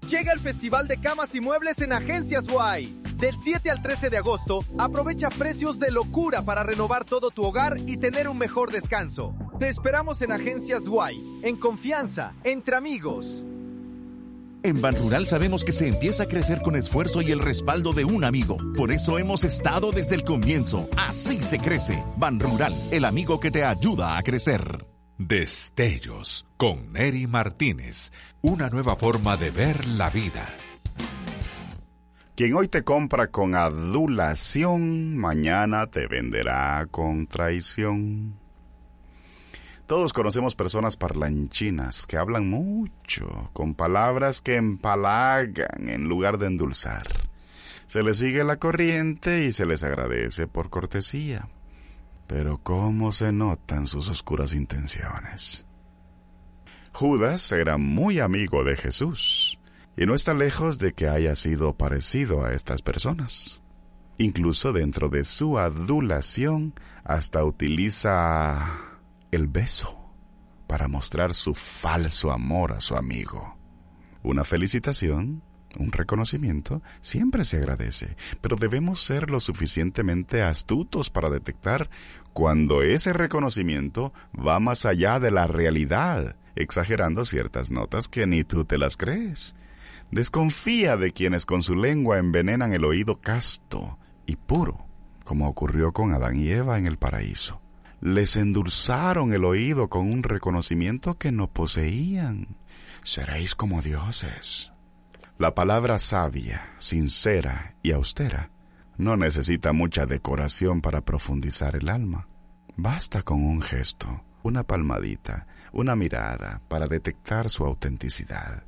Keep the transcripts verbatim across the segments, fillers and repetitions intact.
Llega el Festival de Camas y Muebles en Agencias Guay. Del siete al trece de agosto, aprovecha precios de locura para renovar todo tu hogar y tener un mejor descanso. Te esperamos en Agencias Guay, en confianza, entre amigos. En Banrural sabemos que se empieza a crecer con esfuerzo y el respaldo de un amigo. Por eso hemos estado desde el comienzo. Así se crece. Banrural, el amigo que te ayuda a crecer. Destellos con Neri Martínez. Una nueva forma de ver la vida. Quien hoy te compra con adulación, mañana te venderá con traición. Todos conocemos personas parlanchinas que hablan mucho, con palabras que empalagan en lugar de endulzar. Se les sigue la corriente y se les agradece por cortesía. Pero cómo se notan sus oscuras intenciones. Judas era muy amigo de Jesús. Y no está lejos de que haya sido parecido a estas personas. Incluso dentro de su adulación, hasta utiliza el beso para mostrar su falso amor a su amigo. Una felicitación, un reconocimiento, siempre se agradece, pero debemos ser lo suficientemente astutos para detectar cuando ese reconocimiento va más allá de la realidad, exagerando ciertas notas que ni tú te las crees. Desconfía de quienes con su lengua envenenan el oído casto y puro, como ocurrió con Adán y Eva en el paraíso. Les endulzaron el oído con un reconocimiento que no poseían. Seréis como dioses. La palabra sabia, sincera y austera no necesita mucha decoración para profundizar el alma. Basta con un gesto, una palmadita, una mirada para detectar su autenticidad.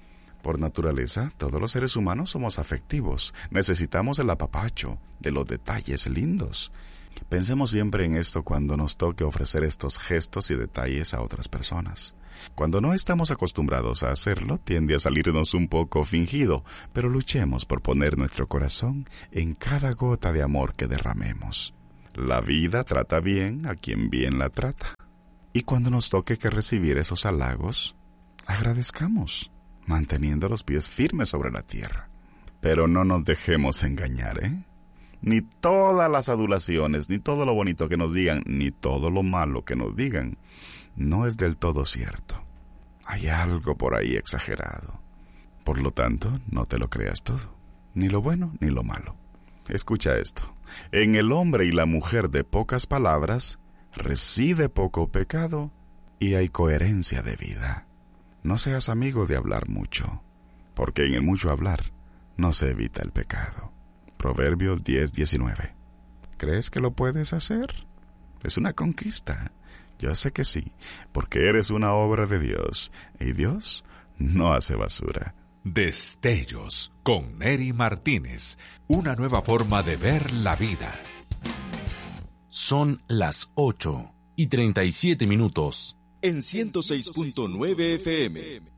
Por naturaleza, todos los seres humanos somos afectivos. Necesitamos el apapacho, de los detalles lindos. Pensemos siempre en esto cuando nos toque ofrecer estos gestos y detalles a otras personas. Cuando no estamos acostumbrados a hacerlo, tiende a salirnos un poco fingido, pero luchemos por poner nuestro corazón en cada gota de amor que derramemos. La vida trata bien a quien bien la trata. Y cuando nos toque que recibir esos halagos, agradezcamos, manteniendo los pies firmes sobre la tierra. Pero no nos dejemos engañar, ¿eh? Ni todas las adulaciones, ni todo lo bonito que nos digan, ni todo lo malo que nos digan, no es del todo cierto. Hay algo por ahí exagerado. Por lo tanto, no te lo creas todo, ni lo bueno ni lo malo. Escucha esto. En el hombre y la mujer de pocas palabras reside poco pecado y hay coherencia de vida. No seas amigo de hablar mucho, porque en el mucho hablar no se evita el pecado. Proverbios diez diecinueve. ¿Crees que lo puedes hacer? Es una conquista. Yo sé que sí, porque eres una obra de Dios, y Dios no hace basura. Destellos con Neri Martínez. Una nueva forma de ver la vida. Son las ocho y treinta y siete minutos. En ciento seis punto nueve F M.